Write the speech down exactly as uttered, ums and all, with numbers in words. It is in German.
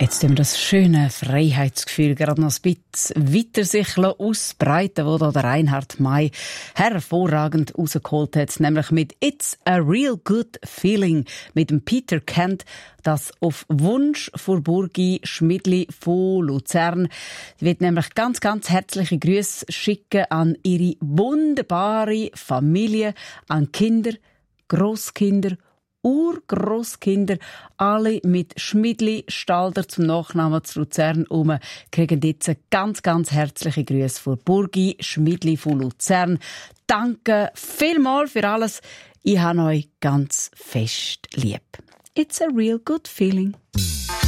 Jetzt haben wir das schöne Freiheitsgefühl gerade noch ein bisschen weiter sich ausbreiten, wo da der Reinhard May hervorragend rausgeholt hat, nämlich mit «It's a real good feeling» mit dem Peter Kent, das auf Wunsch von Burgi Schmidli von Luzern. Sie wird nämlich ganz, ganz herzliche Grüße schicken an ihre wunderbare Familie, an Kinder, Grosskinder, Urgroßkinder, alle mit Schmidli Stalder zum Nachnamen zu Luzern um, kriegen jetzt ganz, ganz herzliche Grüße von Burgi Schmidli von Luzern. Danke vielmals für alles. Ich habe euch ganz fest lieb. It's a real good feeling.